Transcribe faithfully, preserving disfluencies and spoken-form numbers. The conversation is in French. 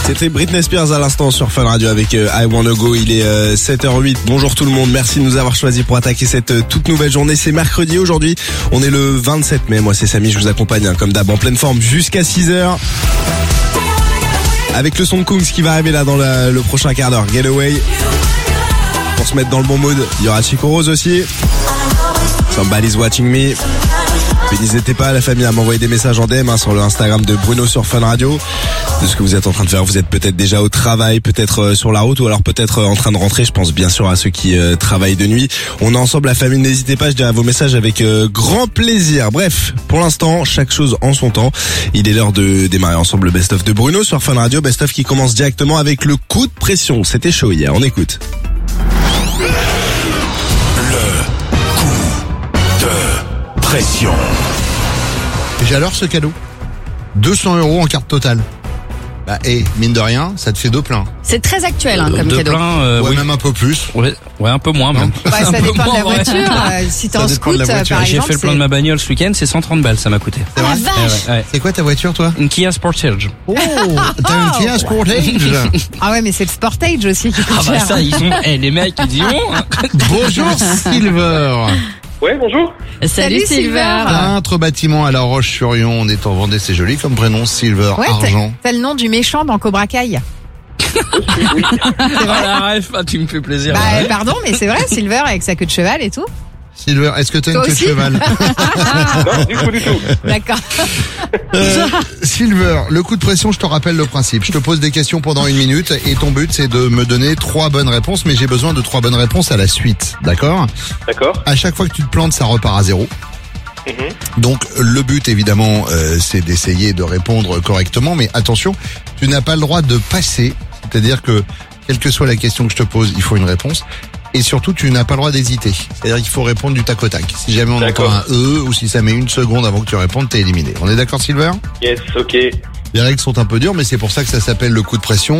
C'était Britney Spears à l'instant sur Fun Radio avec euh, I Wanna Go. Il est euh, sept heures huit. Bonjour tout le monde. Merci de nous avoir choisis pour attaquer cette euh, toute nouvelle journée. C'est mercredi aujourd'hui. On est le vingt-sept mai. Moi c'est Samy, je vous accompagne hein, comme d'hab en pleine forme jusqu'à six heures. Avec le son de Kungs qui va arriver là dans la, le prochain quart d'heure. Getaway. Pour se mettre dans le bon mood, il y aura Chico Rose aussi. Somebody's Watching Me. Mais n'hésitez pas la famille à m'envoyer des messages en D M hein, sur le Instagram de Bruno sur Fun Radio. De ce que vous êtes en train de faire, vous êtes peut-être déjà au travail, peut-être euh, sur la route ou alors peut-être euh, en train de rentrer. Je pense bien sûr à ceux qui euh, travaillent de nuit. On est ensemble la famille, n'hésitez pas, je dirai vos messages avec euh, grand plaisir. Bref, pour l'instant, chaque chose en son temps. Il est l'heure de démarrer ensemble le best-of de Bruno sur Fun Radio. Best-of qui commence directement avec le coup de pression. C'était chaud hier, on écoute. Pression. J'adore ce cadeau. deux cents euros en carte totale. Bah, et mine de rien, ça te fait deux pleins. C'est très actuel hein, comme de cadeau. plein, euh, ouais, oui. même un peu plus. Ouais, ouais, un peu moins même. Ouais, ça Un peu dépend de la moins, ouais. voiture. Euh, si t'es Ça en dépend de la scoot, voiture. par J'ai exemple, fait le plein c'est- de ma bagnole ce week-end, c'est cent trente balles, ça m'a coûté. C'est vrai? Ah, vache. Ouais, ouais. C'est quoi ta voiture, toi? Une Kia Sportage. Oh, t'as une Kia Sportage. Ah ouais, mais c'est le Sportage aussi qui coûte Ah bah cher. ça, ils ont, eh, les mecs, ils disent oh, hein. Bonjour Silver. Ouais, bonjour. Salut Silver. Peintre bâtiment à La Roche-sur-Yon, on est en Vendée, c'est joli comme prénom, Silver, Ouais, t'as- argent. t'as le nom du méchant dans Cobra Kai. Ah la ref, ah, tu me fais plaisir. Bah ouais. pardon, mais c'est vrai, Silver avec sa queue de cheval et tout. Silver, est-ce que t'as une Toi queue de aussi cheval? Non, du tout, du tout. D'accord. Euh, Silver, le coup de pression, je te rappelle le principe. Je te pose des questions pendant une minute et ton but c'est de me donner trois bonnes réponses, mais j'ai besoin de trois bonnes réponses à la suite, d'accord? D'accord. À chaque fois que tu te plantes, ça repart à zéro. Mhm. Donc le but évidemment euh, c'est d'essayer de répondre correctement, mais attention, tu n'as pas le droit de passer, c'est-à-dire que quelle que soit la question que je te pose, il faut une réponse. Et surtout, tu n'as pas le droit d'hésiter. C'est-à-dire qu'il faut répondre du tac au tac. Si jamais on entend D'accord. un E ou si ça met une seconde avant que tu répondes, t'es éliminé. On est d'accord, Silver? Yes, ok. Les règles sont un peu dures, mais c'est pour ça que ça s'appelle le coup de pression.